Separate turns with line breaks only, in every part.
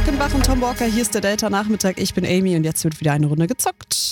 Lockenbach und Tom Walker, hier ist der Delta-Nachmittag. Ich bin Amy und jetzt wird wieder eine Runde gezockt.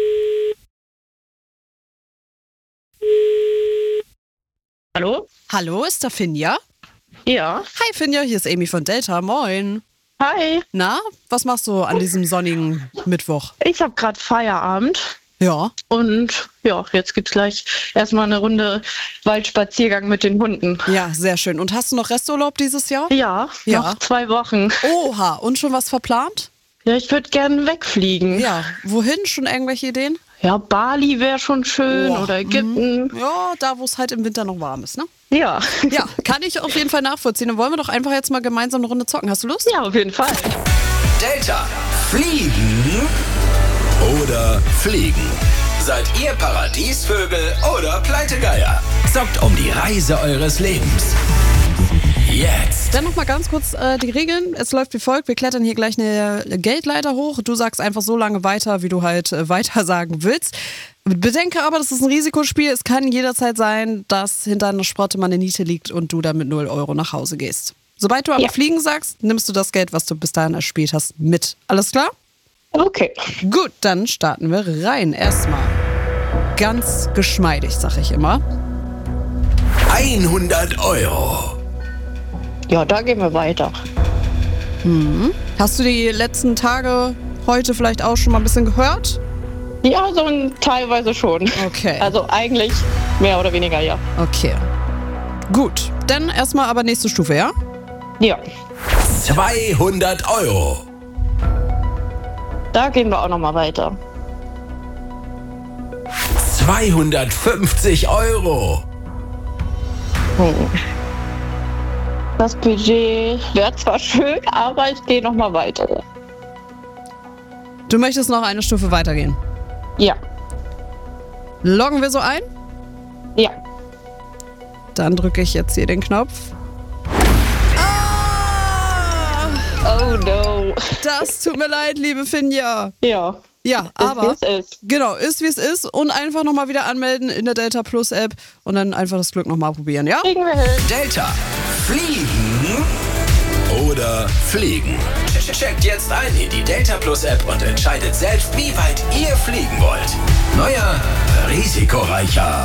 Hallo?
Hallo, ist da Finja?
Ja.
Hi Finja, hier ist Amy von Delta. Moin.
Hi.
Na, was machst du an diesem sonnigen Mittwoch?
Ich habe gerade Feierabend
Ja.
und ja, jetzt gibt's gleich erstmal eine Runde Waldspaziergang mit den Hunden.
Ja, sehr schön. Und hast du noch Resturlaub dieses Jahr?
Ja,
Ja.
noch 2 Wochen.
Oha, und schon was verplant?
Ja, ich würde gerne wegfliegen.
Ja, wohin? Schon irgendwelche Ideen?
Ja, Bali wäre schon schön
Oh,
oder Ägypten.
Ja, da wo es halt im Winter noch warm ist, ne?
Ja.
Ja, kann ich auf jeden Fall nachvollziehen. Dann wollen wir doch einfach jetzt mal gemeinsam eine Runde zocken. Hast du Lust?
Ja, auf jeden Fall.
Delta. Fliegen oder fliegen? Seid ihr Paradiesvögel oder Pleitegeier? Zockt um die Reise eures Lebens. Jetzt.
Dann noch mal ganz kurz die Regeln. Es läuft wie folgt. Wir klettern hier gleich eine Geldleiter hoch. Du sagst einfach so lange weiter, wie du halt weiter sagen willst. Bedenke aber, das ist ein Risikospiel. Es kann jederzeit sein, dass hinter einer Sprotte mal eine Niete liegt und du dann mit 0 Euro nach Hause gehst. Sobald du aber fliegen sagst, nimmst du das Geld, was du bis dahin erspielt hast, mit. Alles klar?
Okay.
Gut, dann starten wir rein. Erstmal ganz geschmeidig, sag ich immer.
100 Euro.
Ja, da gehen wir weiter.
Hast du die letzten Tage heute vielleicht auch schon mal ein bisschen gehört?
Ja, teilweise schon.
Okay.
Also eigentlich mehr oder weniger, ja.
Okay. Gut, dann erstmal aber nächste Stufe, ja?
Ja,
200 Euro.
da gehen wir auch nochmal weiter.
250 Euro.
Das Budget wäre zwar schön, aber ich gehe nochmal weiter.
Du möchtest noch eine Stufe weitergehen.
Ja,
Loggen wir so ein?
ja.
Dann drücke ich jetzt hier den Knopf. Ah!
Oh no.
Das tut mir leid, liebe Finja.
Ja,
Ja, aber
ist wie es ist.
genau, ist wie es ist und einfach nochmal wieder anmelden in der Delta Plus App und dann einfach das Glück nochmal probieren, ja?
Kriegen wir hin.
Delta. Fliegen oder fliegen? Checkt jetzt ein in die Delta Plus App und entscheidet selbst, wie weit ihr fliegen wollt. Neuer, risikoreicher